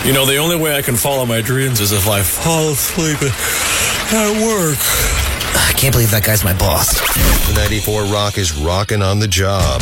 You know, the only way I can follow my dreams is if I fall asleep at work. I can't believe that guy's my boss. The 94 Rock is rocking on the job.